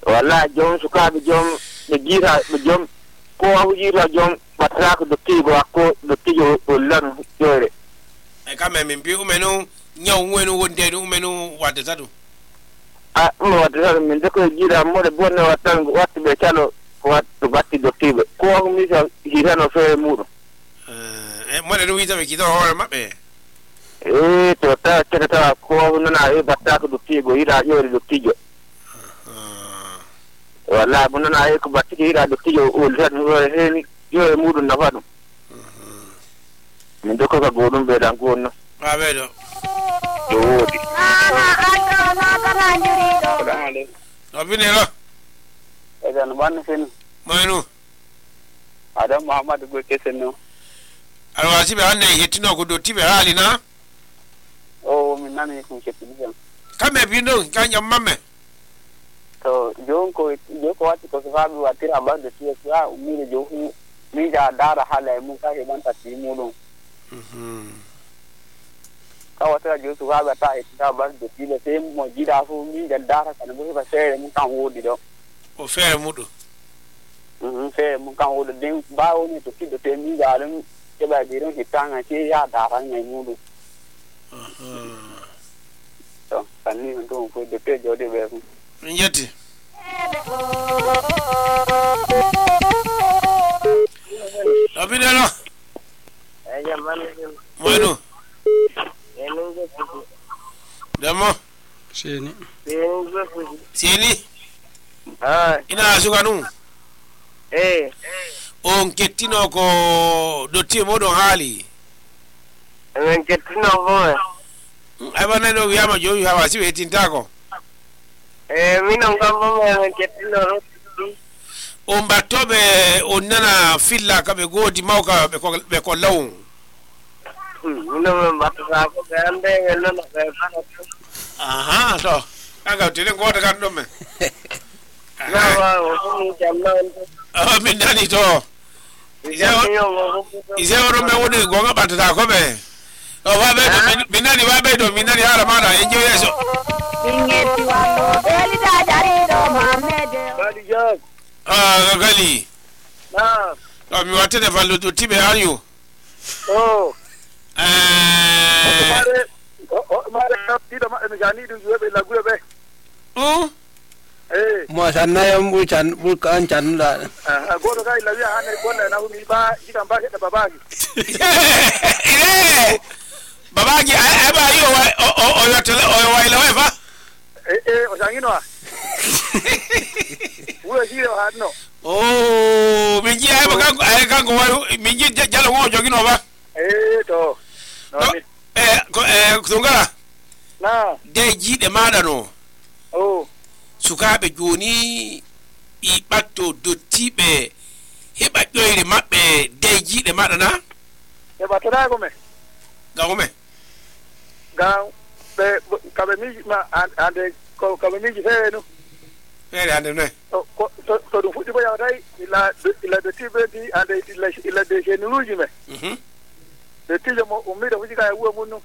wala jom sukaɓe jom ɓe jiita ɓe jom ko jiita jom wattata do tigo akko do tigo o lan ƴoyre e kamɓe min mbi umeno ñaw ngwenu wonde ɗum umeno waddata ɗum ɗum waddata ɗum min de koye jiita moɗe bonne wattan watti ɓe calo watti do tiɓe ko misa hitano feere muɗum moɗe ɗum wiyta ɓe kita hoore maɓɓe to tawa kete tawa ko nana e battako do tigo yiɗa ƴoyre do tijo walla bo nana e ko battiki yiɗa do tijo oltat ƴoyre heni ƴoyre muɗum nafa ɗum min de koka go ɗum ɓeeɗan gonno ha ɓeeɗo ɗo woodi no binelo eɗen ɓanno sen moynu adam mahamadou go kesen no aɗa wasiɓe hannde hettino ko dottiɓe haali na o min nani ko kettini jam kamɓe bindo kañƴam mamme to jon ko watti ko sukaɓe wattira ɓarde tiya sa ummiɗo jo fu miija daara haala e mum ka heɓanta ti muɗum ka wattira jo sukaɓe ata hettita ɓarde tiile sey mo jiiɗa fu miija daara kane bo heɓa feere mum kan woodi ɗo o feere muɗum feere mum kan woodi nden mbawoni to tiɗɗo te miija ɗum keɓa ɓiɗon hittanga te ya daaranga e muɗum to kanni on to fof docteur jawde ɓe fu min jetti no binelo moynu demmo seni ina suka ɗum on kettino ko dotti moɗon haali min kettino fof ay ɓannayi ɗo wiyama joni ha wasiɓe hettintako minon kam fof min kettino on battoɓe on nana filla kaɓe goodi mawka ɓe ko law minon min battotako ɓe hande ɓe nana ɓe fana aha to kaga tene goto kan ɗon men min nani to ise oɗon ɓe woni gonga ɓattata koɓe o waɓe ɗo min nani waɓe ɗo min nani haala maɗa en jew yeeso gali o mi wattede fallude tiɓe hanyu mo sannayam ɓur kan cannuɗa goto ka illa wiya hande golle na mi ba jiɗam ba heɗɗa babaki babaki aɓa yi o yottele o wayla way fa o sanginoa wuro siire o haadno o min jii ayba kanko way min jii jalo ngo o joguino fa to Tungara na de jiiɗe maɗa no o sukaɓe joni i ɓatto dottiɓe heɓa ƴoyre maɓɓe de jiiɗe maɗa na e ɓattoɗako men gawume gam ɓe kaɓe miiji ma ande kaɓe miiji feere nu feere hande noy to ɗum fuɗɗi bo yawtay illa dottiɓe di ande illa de senuruji men dottijo mo ummiɗo fuji ka e wuuro mum nu